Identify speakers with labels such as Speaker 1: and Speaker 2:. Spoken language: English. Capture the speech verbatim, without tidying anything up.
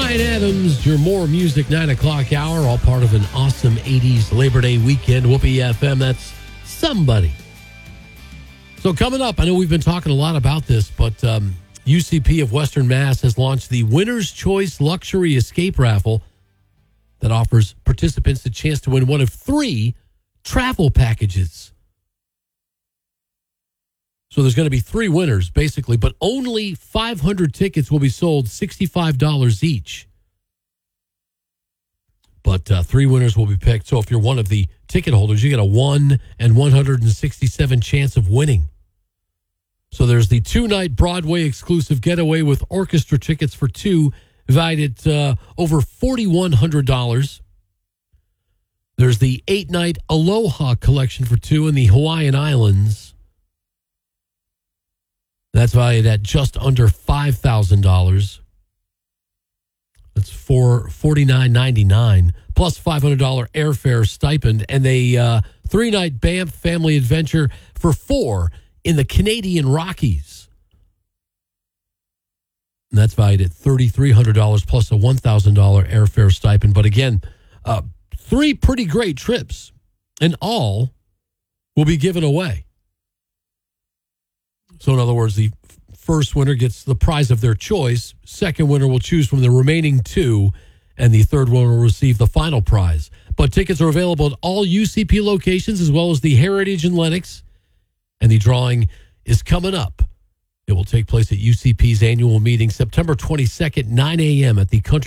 Speaker 1: Ryan Adams, your More Music nine o'clock hour, all part of an awesome eighties Labor Day weekend. Whoopee F M, that's somebody. So coming up, I know we've been talking a lot about this, but um, U C P of Western Mass has launched the Winner's Choice Luxury Escape Raffle that offers participants a chance to win one of three travel packages. So there's going to be three winners, basically, but only five hundred tickets will be sold, sixty-five dollars each. But uh, three winners will be picked. So if you're one of the ticket holders, you get a one in one hundred sixty-seven chance of winning. So there's the two-night Broadway exclusive getaway with orchestra tickets for two, valued at uh, over four thousand one hundred dollars. There's the eight-night Aloha collection for two in the Hawaiian Islands. That's valued at just under five thousand dollars. That's for forty-nine ninety-nine, plus five hundred dollars airfare stipend, and a uh, three-night Banff family adventure for four in the Canadian Rockies. And that's valued at three thousand three hundred dollars, plus a one thousand dollars airfare stipend. But again, uh, three pretty great trips, and all will be given away. So in other words, the first winner gets the prize of their choice. Second winner will choose from the remaining two, and the third winner will receive the final prize. But tickets are available at all U C P locations, as well as the Heritage in Lenox. And the drawing is coming up. It will take place at U C P's annual meeting September twenty-second, nine a.m. at the Country